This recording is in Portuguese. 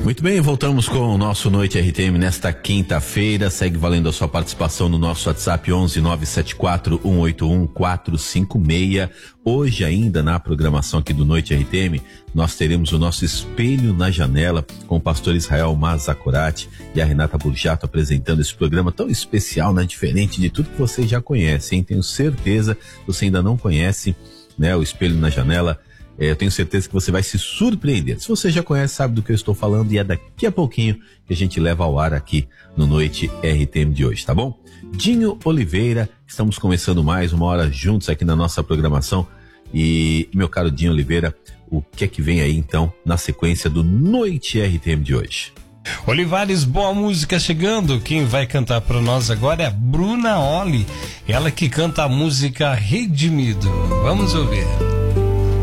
Muito bem, voltamos com o nosso Noite RTM nesta quinta-feira. Segue valendo a sua participação no nosso WhatsApp 11-974-181-456. Hoje ainda na programação aqui do Noite RTM, nós teremos o nosso Espelho na Janela com o pastor Israel Mazakorati e a Renata Burjato apresentando esse programa tão especial, né? Diferente de tudo que você já conhece, hein? Tenho certeza que você ainda não conhece, né? O Espelho na Janela. Eu tenho certeza que você vai se surpreender. Se você já conhece, sabe do que eu estou falando, e é daqui a pouquinho que a gente leva ao ar aqui no Noite RTM de hoje, tá bom? Dinho Oliveira, estamos começando mais uma hora juntos aqui na nossa programação. E, meu caro Dinho Oliveira, o que é que vem aí então na sequência do Noite RTM de hoje? Olivares, boa música chegando. Quem vai cantar para nós agora é a Bruna Oli, ela que canta a música Redimido. Vamos ouvir.